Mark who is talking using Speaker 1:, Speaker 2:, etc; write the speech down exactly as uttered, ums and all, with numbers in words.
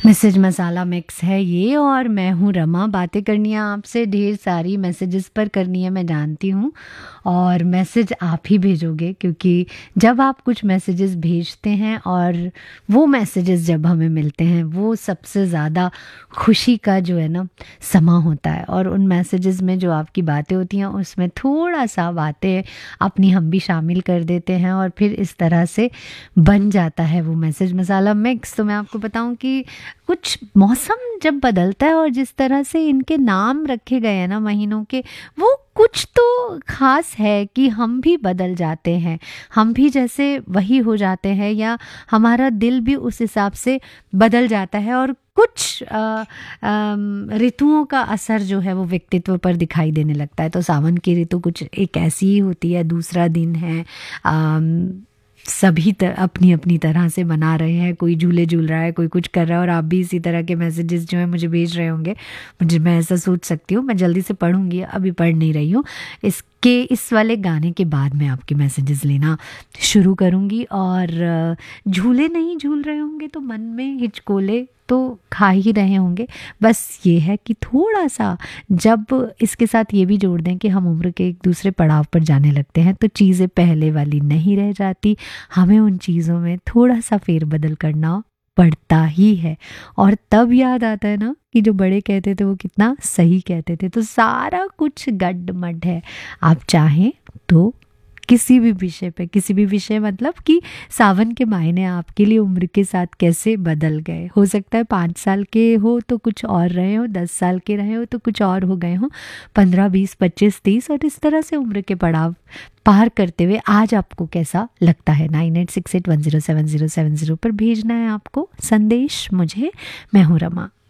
Speaker 1: Message मसाला mix है ये, और मैं हूँ रमा। बातें करनी है आपसे, ढेर सारी मैसेजेस पर करनी है, मैं जानती हूँ। और मैसेज आप ही भेजोगे, क्योंकि जब आप कुछ मैसेजेस भेजते हैं और वो मैसेजेस जब हमें मिलते हैं, वो सबसे ज़्यादा खुशी का जो है ना समा होता है। और उन मैसेजेस में जो आपकी बातें होती हैं, उसमें थोड़ा सा बातें अपनी हम भी शामिल कर देते हैं, और फिर इस तरह से बन जाता है वो मैसेज मसाला मिक्स। तो मैं आपको बताऊं कि कुछ मौसम जब बदलता है और जिस तरह से इनके नाम रखे गए हैं ना महीनों के, वो कुछ तो खास है कि हम भी बदल जाते हैं, हम भी जैसे वही हो जाते हैं, या हमारा दिल भी उस हिसाब से बदल जाता है। और कुछ अ, अम, ऋतुओं का असर जो है वो व्यक्तित्व पर दिखाई देने लगता है। तो सावन की ऋतु कुछ एक ऐसी ही होती है। दूसरा दिन है, अम, सभी तर, अपनी अपनी तरह से मना रहे हैं, कोई झूले झूल रहा है, कोई कुछ कर रहा है, और आप भी इसी तरह के मैसेजेस जो है मुझे भेज रहे होंगे। मुझे मैं ऐसा सोच सकती हूँ, मैं जल्दी से पढ़ूंगी, अभी पढ़ नहीं रही हूँ। इसके इस वाले गाने के बाद मैं आपके मैसेजेस लेना शुरू करूँगी। और अ, झूले नहीं झूल रहे होंगे तो मन में हिचकोले तो खा ही रहे होंगे। बस ये है कि थोड़ा सा जब इसके साथ ये भी जोड़ दें कि हम उम्र के एक दूसरे पड़ाव पर जाने लगते हैं, तो चीज़ें पहले वाली नहीं रह जाती। हमें उन चीज़ों में थोड़ा सा फेरबदल करना पड़ता ही है। और तब याद आता है ना कि जो बड़े कहते थे वो कितना सही कहते थे। तो सारा कुछ गड्ड-मड्ड है। आप चाहें तो किसी भी विषय पे, किसी भी विषय मतलब कि सावन के मायने आपके लिए उम्र के साथ कैसे बदल गए। हो सकता है पाँच साल के हो तो कुछ और रहे हो, दस साल के रहे हो तो कुछ और हो गए हो, पंद्रह बीस पच्चीस तीस, और इस तरह से उम्र के पड़ाव पार करते हुए आज आपको कैसा लगता है। Nine eight six eight one zero seven zero seven zero पर भेजना है आपको संदेश मुझे। मैं हूँ रमा।